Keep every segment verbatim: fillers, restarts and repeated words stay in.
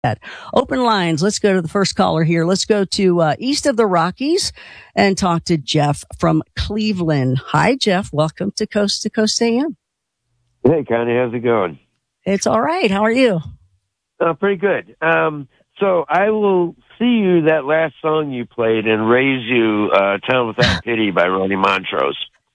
Open lines. Let's go to the first caller here. Let's go to uh, east of the Rockies and talk to Jeff from Cleveland. Hi, Jeff. Welcome to Coast to Coast A M. Hey, Connie. How's it going? It's all right. How are you? Uh, pretty good. Um, so I will see you that last song you played and raise you uh, Town Without Pity by Ronnie Montrose.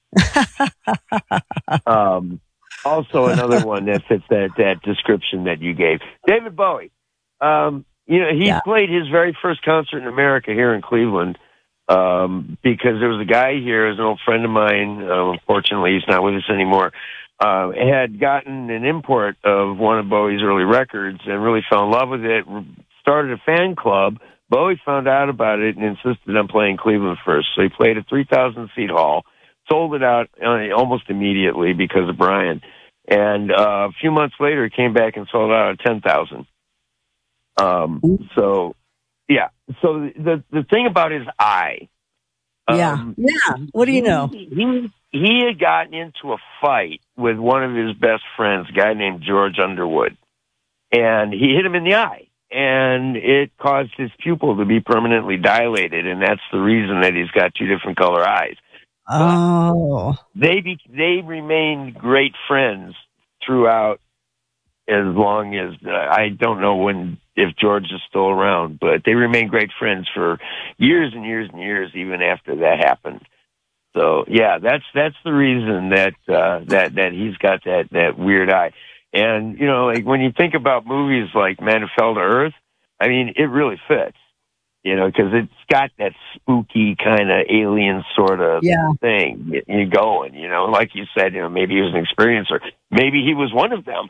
um, also another one that fits that, that description that you gave. David Bowie. Um, you know, he yeah. played his very first concert in America here in Cleveland um, because there was a guy here, an old friend of mine, uh, unfortunately he's not with us anymore, uh, had gotten an import of one of Bowie's early records and really fell in love with it, started a fan club. Bowie found out about it and insisted on playing Cleveland first. So he played a three thousand seat hall, sold it out uh, almost immediately because of Brian. And uh, a few months later, he came back and sold out at ten thousand. Um, so, yeah. So the the thing about his eye. Yeah. Um, yeah. What do you know? He, he, he had gotten into a fight with one of his best friends, a guy named George Underwood. And he hit him in the eye. And it caused his pupil to be permanently dilated. And that's the reason that he's got two different color eyes. Oh. But they be, they remained great friends throughout as long as, uh, I don't know when, if George is still around, but they remained great friends for years and years and years, even after that happened. So yeah, that's, that's the reason that, uh, that, that he's got that, that weird eye. And, you know, like when you think about movies like Man Who Fell to Earth, I mean, it really fits, you know, because it's got that spooky kind of alien sort of yeah. thing getting you going, you know, like you said, you know, maybe he was an experiencer. Maybe he was one of them.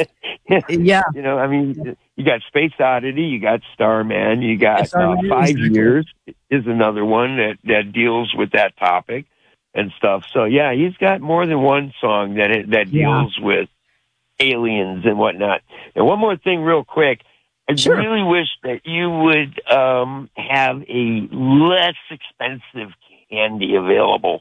yeah. You know, I mean, you got Space Oddity, you got Starman, you got uh, Five Years is another one that, that deals with that topic and stuff. So, yeah, he's got more than one song that that deals yeah. with aliens and whatnot. And one more thing real quick. I sure. really wish that you would um, have a less expensive candy available.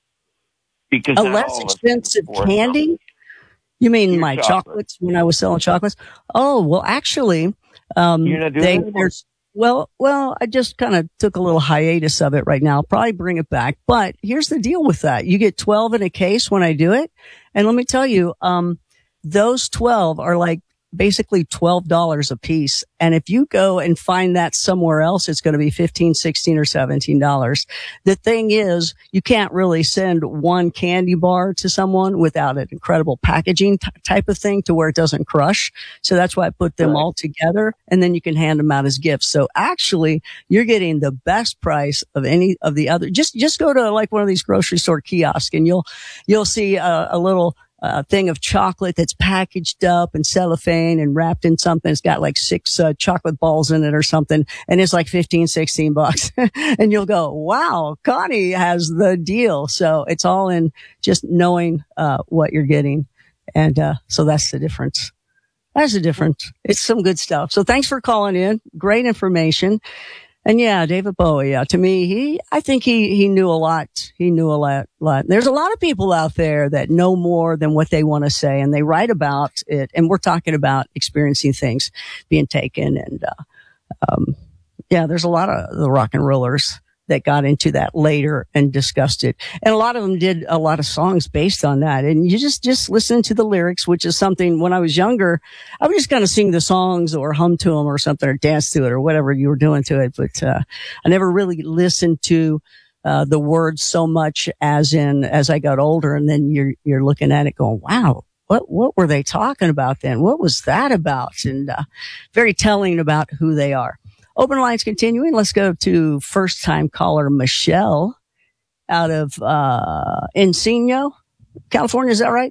Because a less expensive candy? Them. You mean Your my chocolate. chocolates when I was selling chocolates? Oh, well, actually, um, You're not doing they, that there's, well, well, I just kind of took a little hiatus of it right now. I'll probably bring it back. But here's the deal with that. You get twelve in a case when I do it. And let me tell you, um, those twelve are like basically twelve dollars a piece. And if you go and find that somewhere else, it's going to be fifteen, sixteen, or seventeen dollars. The thing is, you can't really send one candy bar to someone without an incredible packaging t- type of thing to where it doesn't crush. So that's why I put them right. all together, and then you can hand them out as gifts. So actually, you're getting the best price of any of the other. Just, just go to like one of these grocery store kiosks and you'll, you'll see a, a little a thing of chocolate that's packaged up in cellophane and wrapped in something. It's got like six uh, chocolate balls in it or something. And it's like fifteen, sixteen bucks. And you'll go, wow, Connie has the deal. So it's all in just knowing, uh, what you're getting. And, uh, so that's the difference. That's the difference. It's some good stuff. So thanks for calling in. Great information. And yeah, David Bowie, yeah, to me, he, I think he, he knew a lot. He knew a lot, lot. There's a lot of people out there that know more than what they want to say, and they write about it. And we're talking about experiencing things being taken. And, uh, um, yeah, there's a lot of the rock and rollers that got into that later and discussed it. And a lot of them did a lot of songs based on that. And you just, just listen to the lyrics, which is something when I was younger, I would just kind of sing the songs or hum to them or something or dance to it or whatever you were doing to it. But, uh, I never really listened to, uh, the words so much as in, as I got older. And then you're, you're looking at it going, wow, what, what were they talking about then? What was that about? And, uh, very telling about who they are. Open lines continuing. Let's go to first time caller Michelle out of uh Encino, California. Is that right?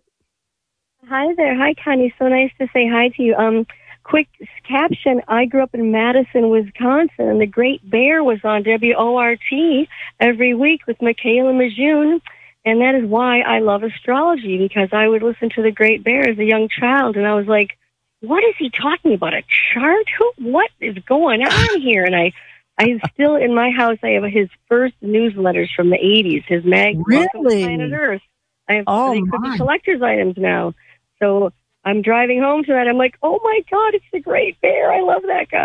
Hi there. Hi, Connie. So nice to say hi to you. Um, quick caption. I grew up in Madison, Wisconsin, and the Great Bear was on W O R T every week with Michaela Majune. And that is why I love astrology, because I would listen to the Great Bear as a young child, and I was like, what is he talking about? A chart? Who? What is going on here? And I, I still in my house. I have his first newsletters from the eighties. His mag, really? Welcome to Planet Earth. I have oh, they could be collector's items now. So I'm driving home tonight. I'm like, oh my God, it's the Great Bear. I love that guy.